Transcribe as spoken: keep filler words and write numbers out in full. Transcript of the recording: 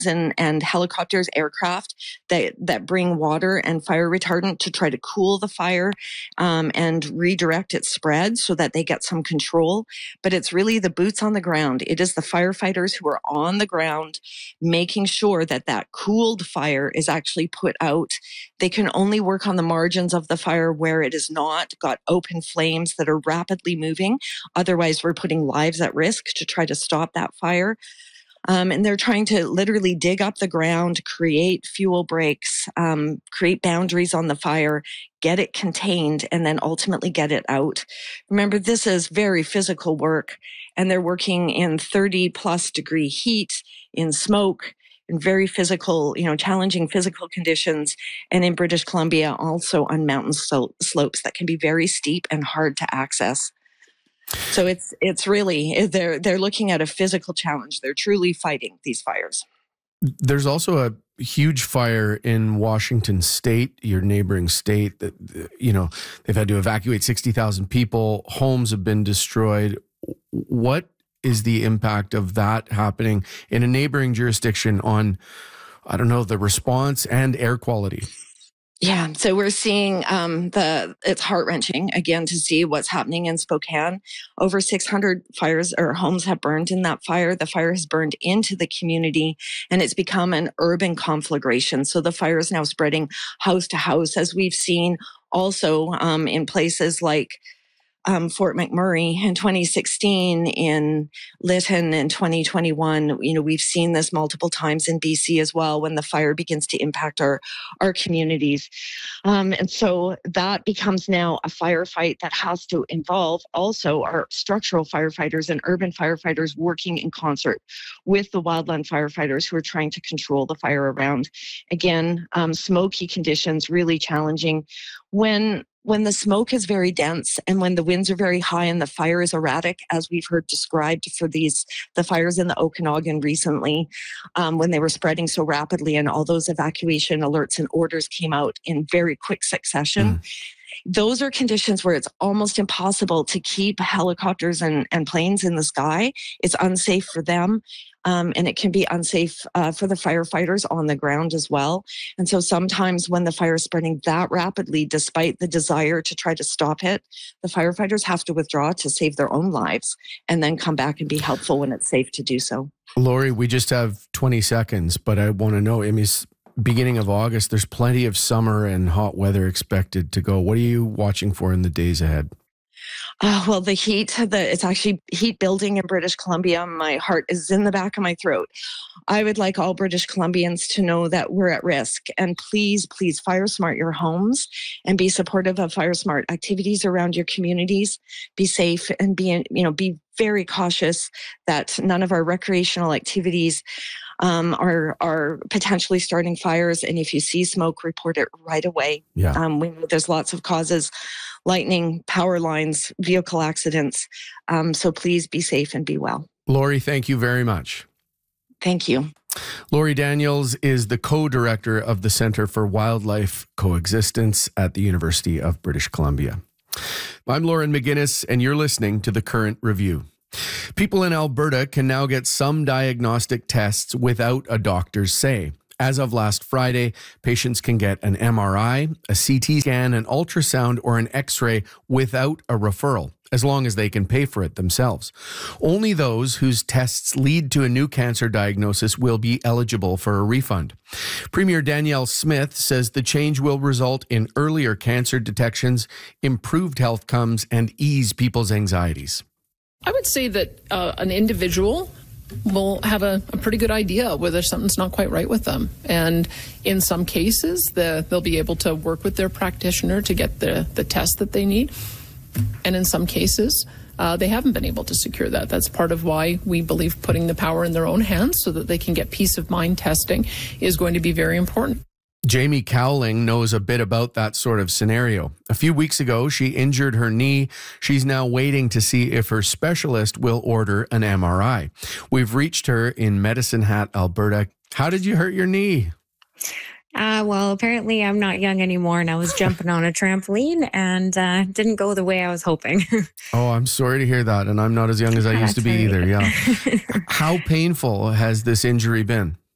and, and helicopters, aircraft that, that bring water and fire retardant to try to cool the fire um, and redirect its spread so that they get some control. But it's really the boots on the ground. It is the firefighters who are on the ground making sure that that cooled fire is actually put out. They can only work on the margins of the fire where it is not got open flames that are rapidly moving. Otherwise, we're putting lives at risk to try to stop that fire. Um, and they're trying to literally dig up the ground, create fuel breaks, um, create boundaries on the fire, get it contained, and then ultimately get it out. Remember, this is very physical work, and they're working in thirty plus degree heat, in smoke, in very physical, you know, challenging physical conditions, and in British Columbia, also on mountain so- slopes that can be very steep and hard to access. So it's it's really, they're they're looking at a physical challenge. They're truly fighting these fires. There's also a huge fire in Washington State, your neighboring state, that, you know, they've had to evacuate sixty thousand people. Homes have been destroyed. What is the impact of that happening in a neighboring jurisdiction on, I don't know, the response and air quality? Yeah, so we're seeing um, the, it's heart-wrenching, again, to see what's happening in Spokane. Over six hundred fires or homes have burned in that fire. The fire has burned into the community, and it's become an urban conflagration. So the fire is now spreading house to house, as we've seen also um, in places like Um, Fort McMurray in twenty sixteen, in Lytton in twenty twenty-one. You know, we've seen this multiple times in B C as well when the fire begins to impact our, our communities. Um, and so that becomes now a firefight that has to involve also our structural firefighters and urban firefighters working in concert with the wildland firefighters who are trying to control the fire around. Again, um, smoky conditions, really challenging. When When the smoke is very dense and when the winds are very high and the fire is erratic, as we've heard described for these, the fires in the Okanagan recently, um, when they were spreading so rapidly and all those evacuation alerts and orders came out in very quick succession. Mm. Those are conditions where it's almost impossible to keep helicopters and, and planes in the sky. It's unsafe for them. Um, and it can be unsafe uh, for the firefighters on the ground as well. And so sometimes when the fire is spreading that rapidly, despite the desire to try to stop it, the firefighters have to withdraw to save their own lives and then come back and be helpful when it's safe to do so. Lori, we just have twenty seconds, but I want to know, I mean, it's beginning of August, there's plenty of summer and hot weather expected to go. What are you watching for in the days ahead? Uh, well, the heat, the, it's actually heat building in British Columbia. My heart is in the back of my throat. I would like all British Columbians to know that we're at risk. And please, please fire smart your homes and be supportive of fire smart activities around your communities. Be safe and be, you know, be very cautious that none of our recreational activities Um, are are potentially starting fires. And if you see smoke, report it right away. Yeah. Um, we know there's lots of causes: lightning, power lines, vehicle accidents. Um, so please be safe and be well. Lori, thank you very much. Thank you. Lori Daniels is the co-director of the Centre for Wildlife Coexistence at the University of British Columbia. I'm Lauren McGinnis, and you're listening to The Current Review. People in Alberta can now get some diagnostic tests without a doctor's say. As of last Friday, patients can get an M R I, a C T scan, an ultrasound, or an X-ray without a referral, as long as they can pay for it themselves. Only those whose tests lead to a new cancer diagnosis will be eligible for a refund. Premier Danielle Smith says the change will result in earlier cancer detections, improved health outcomes, and ease people's anxieties. I would say that uh, an individual will have a, a pretty good idea whether something's not quite right with them. And in some cases, the, they'll be able to work with their practitioner to get the, the test that they need. And in some cases, uh, they haven't been able to secure that. That's part of why we believe putting the power in their own hands so that they can get peace of mind testing is going to be very important. Jamie Cowling knows a bit about that sort of scenario. A few weeks ago, she injured her knee. She's now waiting to see if her specialist will order an M R I. We've reached her in Medicine Hat, Alberta. How did you hurt your knee? Uh, well, apparently I'm not young anymore, and I was jumping on a trampoline and uh, didn't go the way I was hoping. Oh, I'm sorry to hear that. And I'm not as young as I used to be either. Yeah. How painful has this injury been?